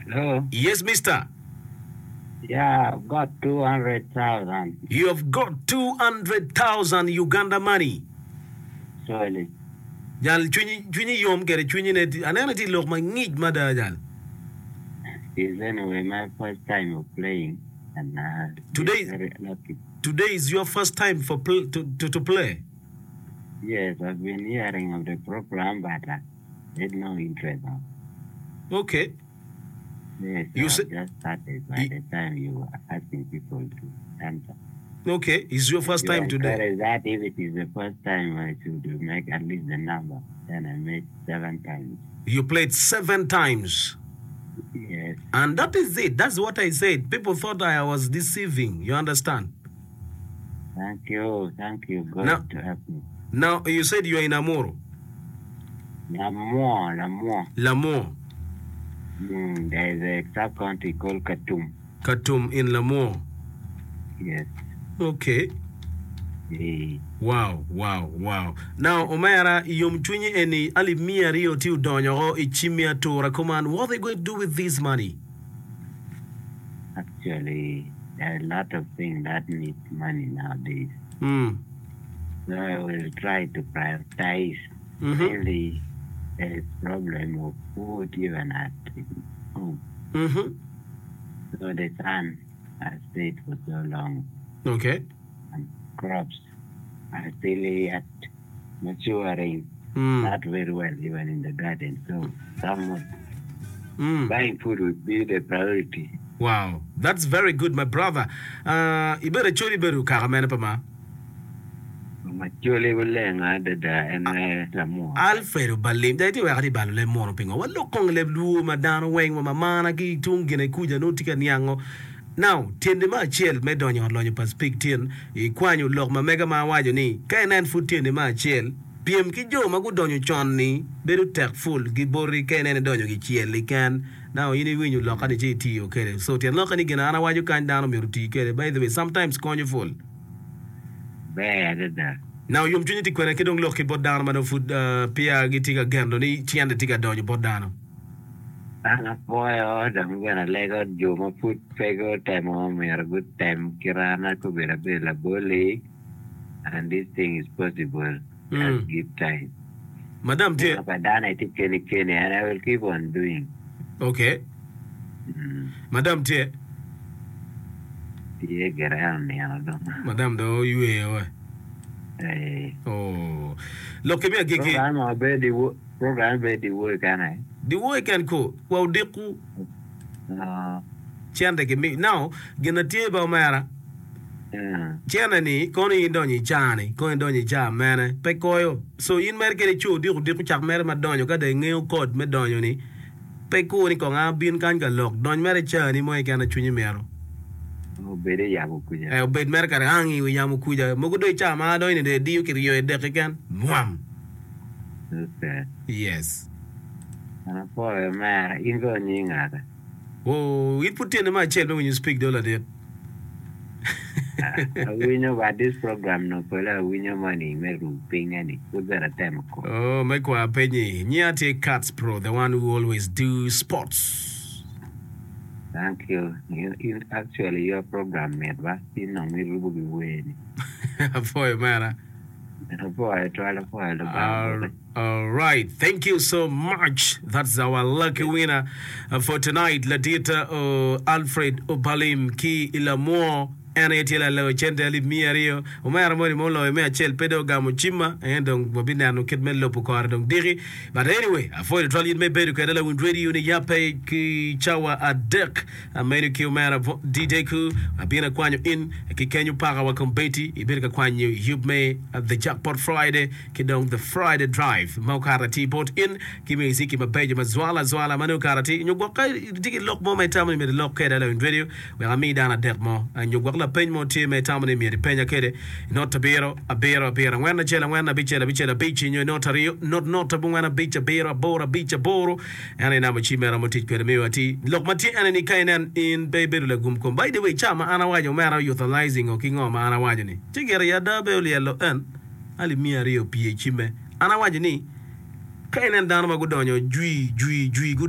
Hello. Yes, mister. Yeah, I've got 200,000. You have got 200,000 Uganda money. Surely. Jal chwinyi yom kere chwinyi ne anene ti lok mang'ich mada jal. It's anyway my first time of playing. And Today- very lucky. Today is your first time for to play. Yes, I've been hearing of the program, but I had no interest. Okay. Yes, You I say- just started by the time you were asking people to answer. Okay. It's your first time today. encourage that if it is the first time I should make at least the number. Then I made 7 times. You played 7 times. Yes. And that is it. That's what I said. People thought I was deceiving. You understand? Thank you. Thank you, God, Now- to help me. Now, you said you are in Amoro. Lamore. Lamore. There is a sub-county called Khartoum. Khartoum in Lamore. Yes. Okay. Eh, Wow. Now, Omera, yom chunyi eni ali mia rio tiu donyo ichimia to recommend. What are they going to do with this money? Actually, there are a lot of things that need money nowadays. Hmm. So I will try to prioritize. Mm-hmm. Really, there is problem of food even at home. Mm-hmm. So the sun has stayed for so long, Okay. and crops are still yet maturing, Hmm. not very well even in the garden. So someone Hmm. buying food would be the priority. Wow. That's very good, my brother. Ibere chori beru karamene pama. Machole wale ngada and Lamore. Alfredo balim. Daiti wa kati balu le mono pingo. Walo kong le blue madano weng wa mamana ki tungine kuja nutika niango. Now, tiende ma chiel me donyo lonyo pas pig tien. Kwanyo lok ma mega ma wajo ni. Kaya nan food tiende ma chiel. PM ki jo magu donyo chon ni. Beru tek full. Gibori kaya nan donyo ki chiel likan. Now, yini winyo loka ni jiti okay. So tien loka ni gina ana wajo kan dano miruti kere. By the way, sometimes konyo full. Bad. Now, yum chunyi ti kwene kidong loki bodano mano food pia gitika gendo ni tiende tika donyo bodano. Ang apoyo, dami gana lego juma put pego time or good time kirana ko bela boli, and this thing is possible. Just give time. Madam Tia. Padana I think Kenny, and I will keep on doing. Okay. Madam Tia. Yeah, get around me, I don't know. Madam do you here. Oh. Look at me gigi. Program be the work, can I? The way can ko. Wow deku chande ke me. Now, gina tie ba mara. Chana ni koni indonyi chani, koni indonyi cha mene. Pe koyo. So in mer ke chu deku chak mer madonyo ka de ngeo code medonyo ni. Pe ko ni ko nga bin kan ka lok don mer cha ni mo kana chunyi mero. Bede yabukuja. Obed mer kare hangi wi yamu kuja. Mogu do cha ma do ni de diu kiri yo de kan. Mwam. Okay. Yes. And I thought, man, you go nyingada. Oh, it put in my chair when you speak dollar there. We know about this program, no, we know money, meru ping any. Put that at them. Oh, make wa penny. Nyate Cats Pro, the one who always do sports. Thank you. Actually, your program, mate, but you know, me will be winning. For matter. Boy, try to find the all right. Thank you so much. That's our lucky winner for tonight. Ladita Alfred Opalim Ki Ilamo. Anetila lo chente li miario umara mori molo e mea chel pedo gamo chima and bobina no kid mello po dong diri. But anyway, avoid the trolley me bedu kadala win radio ni yape ki chawa adek ameni ki umara DJ ku abina kwanyo in ki kenyu para wa kompeti ibirka kwanyo yubme the jackpot Friday kidong the Friday drive maukara T-port in kimi ziki mabeje mazwala manu karati nyugwaka digi lock mo tamu ni me lock kadala win radio we ami dana dekmo nyugwaka la penyo mo time tamane mi penya kede not abero ngwana chela ngwana bichela bichi nyo not rio not ngwana bicha bero bora bicha boro ane na machimera moti kwere mi wati lok mati ane ni kainan in baby le gumkom. By the way chama ana wajo mera utilizing o kingo ma ana wajo ni tigere ya dabe oli yellow en ali mi rio pie chime ana wajo ni kainan dano magudonyo jui